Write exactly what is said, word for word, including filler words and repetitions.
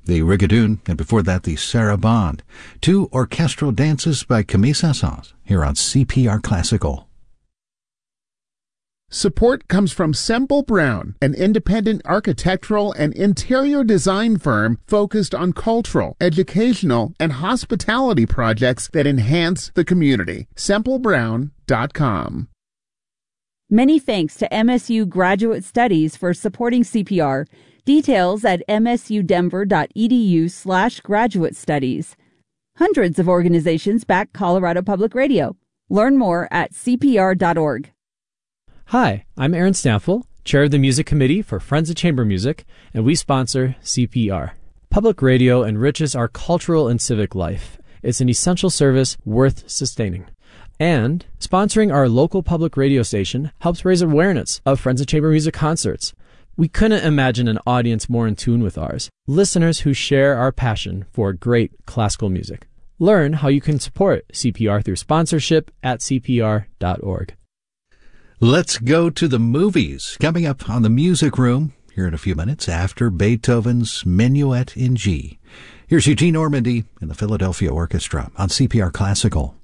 the Rigadoon, and before that the Sarabande. Two orchestral dances by Camille Saint-Saëns here on C P R Classical. Support comes from Semple Brown, an independent architectural and interior design firm focused on cultural, educational, and hospitality projects that enhance the community. semple brown dot com. Many thanks to M S U Graduate Studies for supporting C P R. Details at msudenver.edu slash graduate studies. Hundreds of organizations back Colorado Public Radio. Learn more at c p r dot org. Hi, I'm Aaron Stanfill, Chair of the Music Committee for Friends of Chamber Music, and we sponsor C P R. Public radio enriches our cultural and civic life. It's an essential service worth sustaining. And sponsoring our local public radio station helps raise awareness of Friends of Chamber Music concerts. We couldn't imagine an audience more in tune with ours, listeners who share our passion for great classical music. Learn how you can support C P R through sponsorship at c p r dot org. Let's go to the movies. Coming up on the Music Room here in a few minutes after Beethoven's Minuet in G. Here's Eugene Ormandy and the Philadelphia Orchestra on C P R Classical.